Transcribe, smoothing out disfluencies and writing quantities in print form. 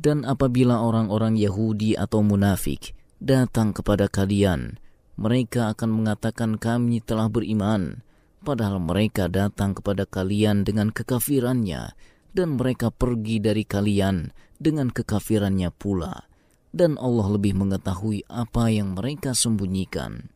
Dan apabila orang-orang Yahudi atau munafik datang kepada kalian, mereka akan mengatakan kami telah beriman, padahal mereka datang kepada kalian dengan kekafirannya, dan mereka pergi dari kalian dengan kekafirannya pula. Dan Allah lebih mengetahui apa yang mereka sembunyikan.